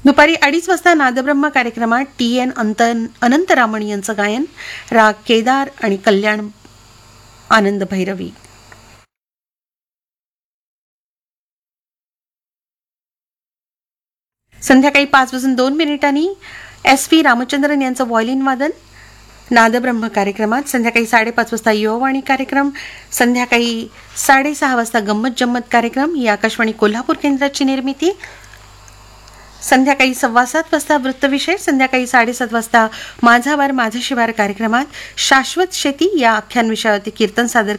दुपारी 2:30 वाजता नादब्रह्म कार्यक्रमात TN अनंतरामण यांचं गायन, राग केदार आणि कल्याण आनंद भैरवी. संध्याकाळी 5:02 SV रामचंद्रन यांचं व्हायोलिन वादन नादब्रह्म कार्यक्रमात. संध्याकाळी 5:30 वाजता युवावाणी कार्यक्रम. संध्याकाळी 6:30 वाजता गंमत जम्मत कार्यक्रम, ही आकाशवाणी कोल्हापूर केंद्राची निर्मिती. संध्याकाळी 7:15 वाजता वृत्तविषय. संध्याकाळी 7:30 वाजता माझा वार माझा शिवार कार्यक्रमात शाश्वत शेती या आख्यान विषयावरती कीर्तन सादर